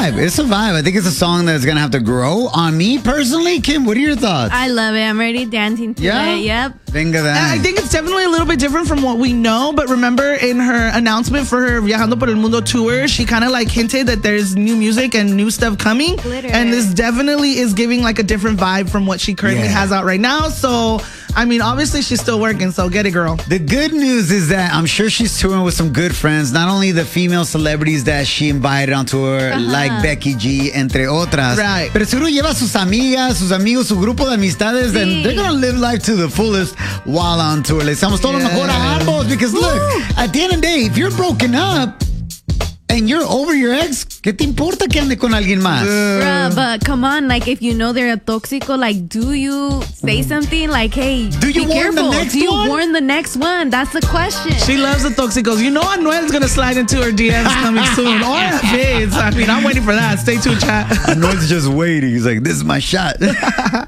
vibe. It's a vibe. I think it's a song that's going to have to grow on me personally. Kim, what are your thoughts? I love it. I'm already dancing to it. Yep. Venga de I ahí. think it's definitely a little bit different from what we know, but remember in her announcement for her Viajando por el Mundo tour, she kind of like hinted that there's new music and new stuff coming. Glitter. And this definitely is giving like a different vibe from what she currently has out right now. So, I mean, obviously she's still working, so get it, girl. The good news is that I'm sure she's touring with some good friends, not only the female celebrities that she invited on tour, like Becky G, entre otras. Right. Pero seguro lleva sus amigas, sus amigos, su grupo de amistades, and they're going to live life to the fullest while on tour. Le deseamos todo lo mejor a ambos, because look, at the end of the day, if you're broken up, and you're over your ex, ¿qué te importa que ande con alguien más? Bruh, but come on, like if you know they're a toxico, like do you say something like, hey, Do you be warn the careful? next Do you one? warn the next one? That's the question. She loves the toxicos. You know Anuel's going to slide into her DMs coming soon. Or her vids. I mean, I'm waiting for that. Stay tuned, chat. Anuel's just waiting. He's like, this is my shot.